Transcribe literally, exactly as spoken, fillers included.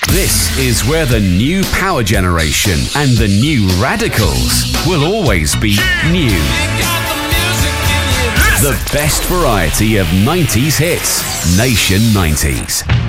This is where the new power generation and the new radicals will always be new. The best variety of nineties hits, Nation nineties.